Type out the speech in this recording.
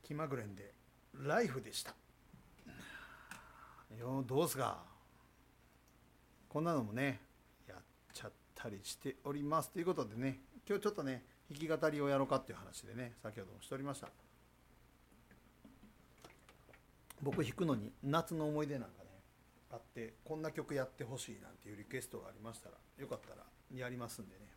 気まぐれんでライフでした。どうすか、こんなのもねやっちゃったりしておりますということでね、今日ちょっとね弾き語りをやろうかっていう話でね、先ほどもしておりました。僕弾くのに夏の思い出なんかねあって、こんな曲やってほしいなんていうリクエストがありましたらよかったらやりますんでね、